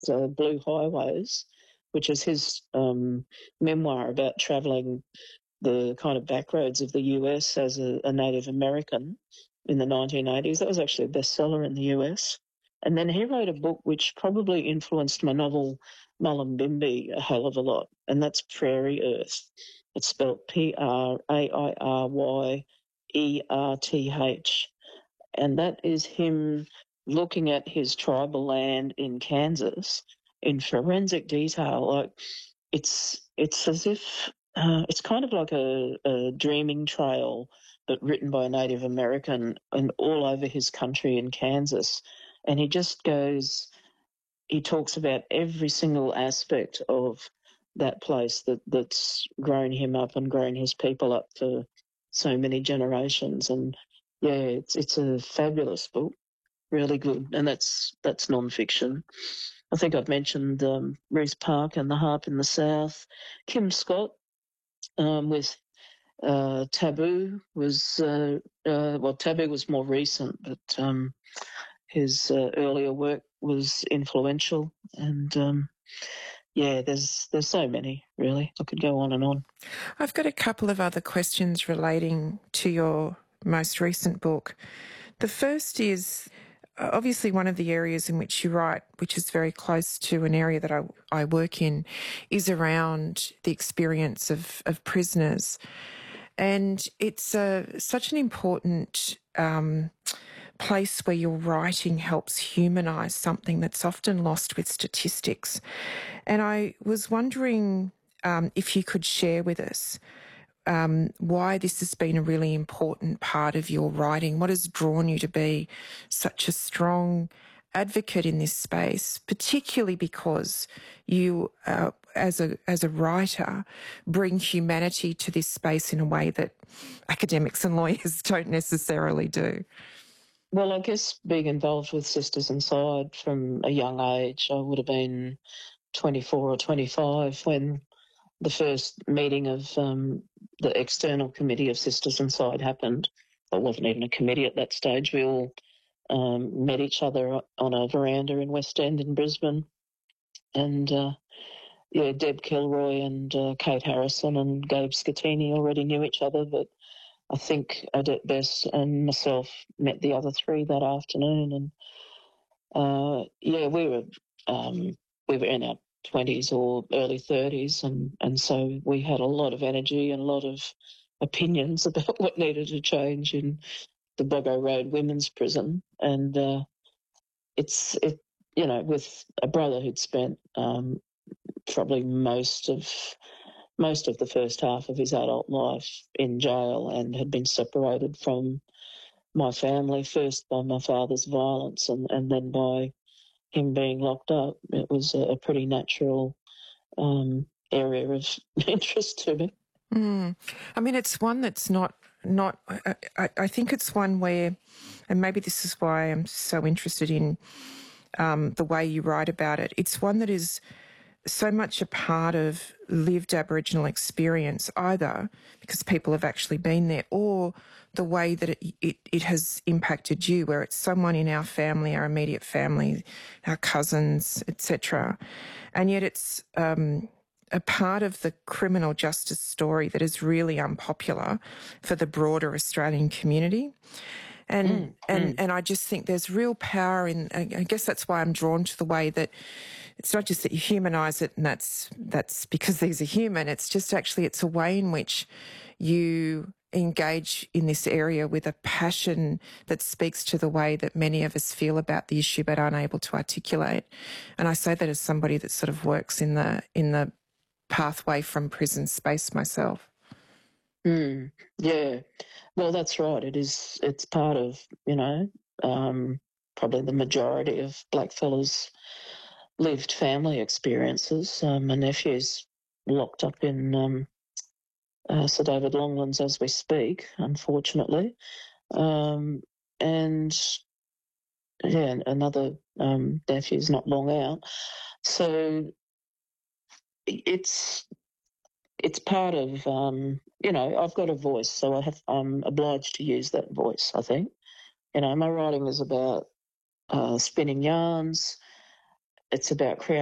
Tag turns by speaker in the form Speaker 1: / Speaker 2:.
Speaker 1: Blue Highways, which is his memoir about travelling the kind of backroads of the US as a Native American in the 1980s. That was actually a bestseller in the US. And then he wrote a book which probably influenced my novel Mullumbimby a hell of a lot, and that's Prairie Earth. It's spelled Prairierth. And that is him looking at his tribal land in Kansas in forensic detail. Like it's as if it's kind of like a dreaming trail, but written by a Native American and all over his country in Kansas. And he just goes, he talks about every single aspect of that place that's grown him up and grown his people up for so many generations. And yeah, it's a fabulous book, really good, and that's non-fiction. I think I've mentioned Reese Park and The Harp in the South. Kim Scott with Taboo was Taboo was more recent, but his earlier work was influential, and yeah, there's so many, really. I could go on and on.
Speaker 2: I've got a couple of other questions relating to your most recent book. The first is, obviously one of the areas in which you write, which is very close to an area that I work in, is around the experience of prisoners. And it's such an important place where your writing helps humanise something that's often lost with statistics. And I was wondering if you could share with us why this has been a really important part of your writing. What has drawn you to be such a strong advocate in this space, particularly because you, as a writer, bring humanity to this space in a way that academics and lawyers don't necessarily do?
Speaker 1: Well, I guess being involved with Sisters Inside from a young age, I would have been 24 or 25 when the first meeting of the external committee of Sisters Inside happened. It wasn't even a committee at that stage. We all met each other on a veranda in West End in Brisbane. And, yeah, Deb Kilroy and Kate Harrison and Gabe Scatini already knew each other, but I think Odette Bess and myself met the other three that afternoon. And, yeah, we were in our 20s or early 30s, and so we had a lot of energy and a lot of opinions about what needed to change in the Boggo Road Women's Prison. And with a brother who'd spent probably most of the first half of his adult life in jail and had been separated from my family, first by my father's violence and then by him being locked up. It was a pretty natural area of interest to me.
Speaker 2: I mean, it's one that's not. I think it's one where, and maybe this is why I'm so interested in the way you write about it. It's one that is so much a part of lived Aboriginal experience, either because people have actually been there, or the way that it has impacted you, where it's someone in our family, our immediate family, our cousins, etc. And yet it's a part of the criminal justice story that is really unpopular for the broader Australian community. And I just think there's real power in, I guess that's why I'm drawn to the way that it's not just that you humanise it and that's because these are human, it's just actually it's a way in which you engage in this area with a passion that speaks to the way that many of us feel about the issue but aren't able to articulate. And I say that as somebody that sort of works in the pathway from prison space myself.
Speaker 1: Yeah, well, that's right. It's part of, probably the majority of blackfellas' lived family experiences. My nephew's locked up in Sir David Longlands as we speak, unfortunately. And, yeah, another nephew's not long out. So it's part of, I've got a voice, so I'm obliged to use that voice, I think. My writing is about spinning yarns, it's about creating